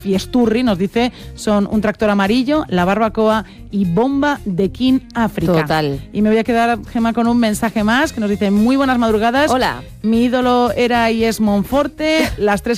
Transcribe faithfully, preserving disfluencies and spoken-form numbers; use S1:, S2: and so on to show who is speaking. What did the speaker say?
S1: Fiesturri nos dice, son un tractor amarillo, la barbacoa y bomba de King África.
S2: Total.
S1: Y me voy a quedar, Gemma, con un mensaje más que nos dice, muy buenas madrugadas.
S2: Hola.
S1: Mi ídolo era y es Monforte, las tres